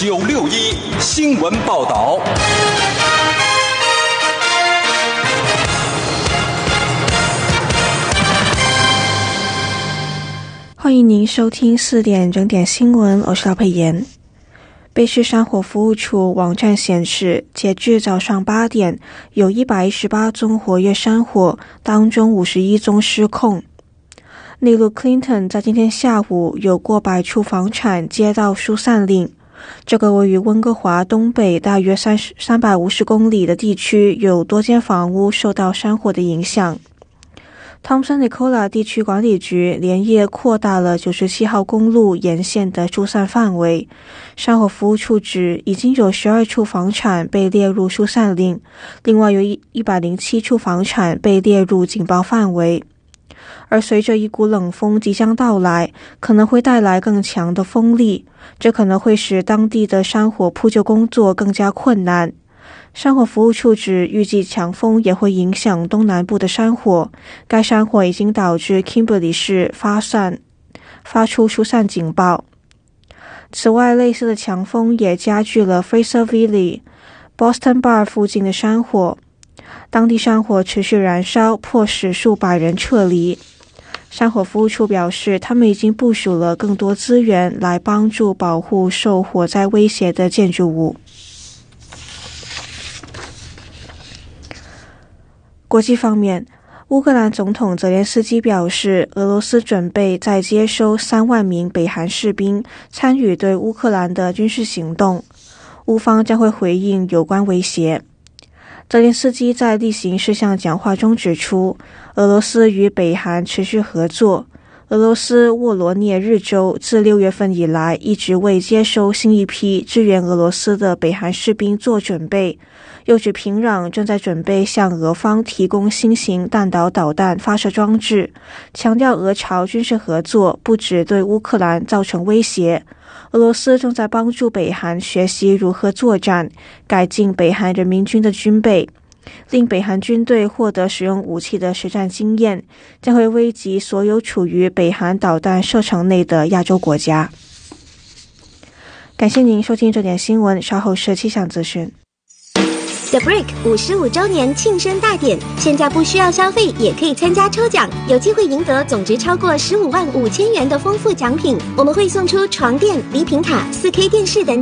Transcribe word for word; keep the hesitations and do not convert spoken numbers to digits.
九六一新闻报道。 欢迎您收听四点整点新闻，我是廖佩妍。北市山火服务处网站显示，截至早上八点，有一百一十八宗活跃山火，当中五十一宗失控。内陆 Clinton 在今天下午有过百处房产接到疏散令，这个位于温哥华东北大约三百五十公里的地区，有多间房屋受到山火的影响。Thompson Nicola 地区管理局连夜扩大了九十七号公路沿线的疏散范围。山火服务处指，已经有十二处房产被列入疏散令，另外有一百零七处房产被列入警报范围。而随着一股冷风即将到来，可能会带来更强的风力，这可能会使当地的山火扑救工作更加困难。山火服务处指，预计强风也会影响东南部的山火，该山火已经导致 Kimberley 市发散发出疏散警报。此外，类似的强风也加剧了 Fraserville、Boston Bar 附近的山火，当地山火持续燃烧，迫使数百人撤离。山火服务处表示，他们已经部署了更多资源来帮助保护受火灾威胁的建筑物。国际方面，乌克兰总统泽连斯基表示，俄罗斯准备再接收三万名北韩士兵参与对乌克兰的军事行动，乌方将会回应有关威胁。泽连斯基在例行事项讲话中指出，俄罗斯与北韩持续合作，俄罗斯沃罗涅日州自六月份以来一直为接收新一批支援俄罗斯的北韩士兵做准备，又指平壤正在准备向俄方提供新型弹道导弹发射装置，强调俄朝军事合作不只对乌克兰造成威胁，俄罗斯正在帮助北韩学习如何作战，改进北韩人民军的军备，令北韩军队获得使用武器的实战经验，将会危及所有处于北韩导弹射程内的亚洲国家。感谢您收听这点新闻，稍后是气象资讯。 The Brick 五十五周年庆生大典，现在不需要消费也可以参加抽奖，有机会赢得总值超过十五万五千元的丰富奖品。我们会送出床垫、礼品卡、四 K 电视等